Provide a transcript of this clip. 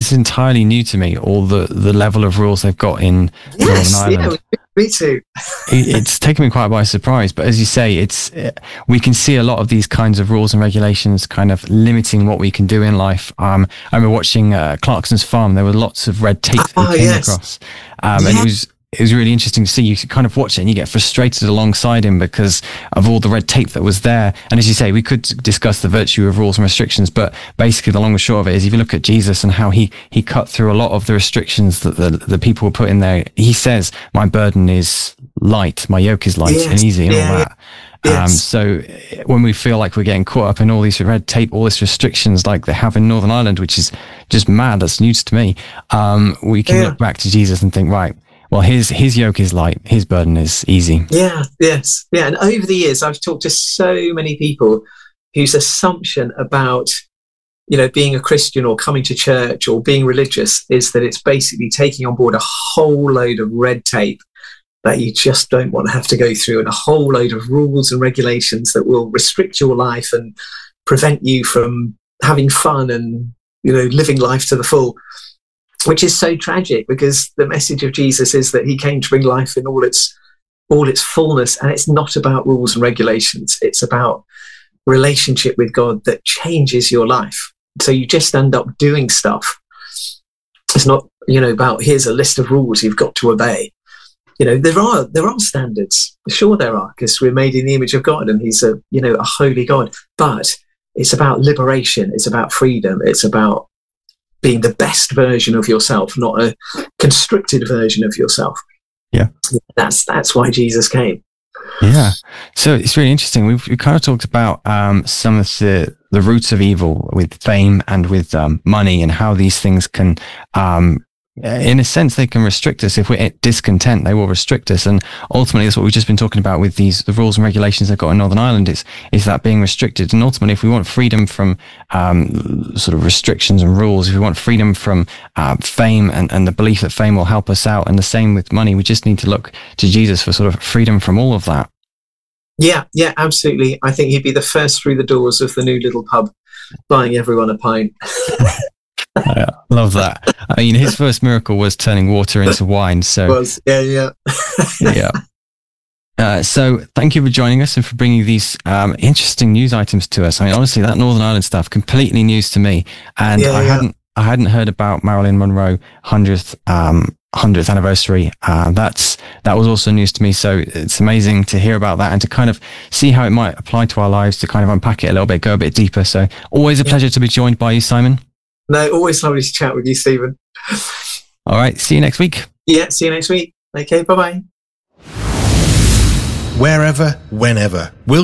is entirely new to me. All the level of rules they've got in Northern Ireland. Yeah, me too. It's taken me quite by surprise, but as you say, we can see a lot of these kinds of rules and regulations kind of limiting what we can do in life. I remember watching Clarkson's Farm. There were lots of red tape that we came across, and it was really interesting to see. You could kind of watch it and you get frustrated alongside him because of all the red tape that was there. And as you say, we could discuss the virtue of rules and restrictions, but basically the long and short of it is, if you look at Jesus and how he cut through a lot of the restrictions that the people were put in there, he says, my burden is light, my yoke is light and easy and all that. Yes. So when we feel like we're getting caught up in all these red tape, all these restrictions like they have in Northern Ireland, which is just mad, that's news to me, we can look back to Jesus and think, right, well, his yoke is light, his burden is easy. Yeah, yes. Yeah, and over the years, I've talked to so many people whose assumption about, being a Christian or coming to church or being religious is that it's basically taking on board a whole load of red tape that you just don't want to have to go through, and a whole load of rules and regulations that will restrict your life and prevent you from having fun and, living life to the full. Which is so tragic, because the message of Jesus is that he came to bring life in all its fullness. And it's not about rules and regulations. It's about relationship with God that changes your life. So you just end up doing stuff. It's not, about here's a list of rules you've got to obey. There are standards. Sure there are, because we're made in the image of God and he's a holy God. But it's about liberation. It's about freedom. It's about being the best version of yourself, not a constricted version of yourself. Yeah. That's why Jesus came. Yeah. So it's really interesting. We've kind of talked about some of the roots of evil with fame and with money, and how these things can, in a sense, they can restrict us. If we're discontent, they will restrict us. And ultimately, that's what we've just been talking about with the rules and regulations they've got in Northern Ireland, is that being restricted. And ultimately, if we want freedom from sort of restrictions and rules, if we want freedom from fame and the belief that fame will help us out, and the same with money, we just need to look to Jesus for sort of freedom from all of that. Yeah, absolutely. I think he'd be the first through the doors of the new little pub, buying everyone a pint. I love that. I mean, his first miracle was turning water into wine. So yeah. So thank you for joining us and for bringing these interesting news items to us. I mean, honestly, that Northern Ireland stuff, completely news to me, and I hadn't heard about Marilyn Monroe 100th anniversary. That was also news to me. So it's amazing to hear about that and to kind of see how it might apply to our lives, to kind of unpack it a little bit, go a bit deeper. So always a pleasure to be joined by you, Simon. No, always lovely to chat with you, Stephen. All right. See you next week. Yeah, see you next week. Okay, bye-bye. Wherever, whenever.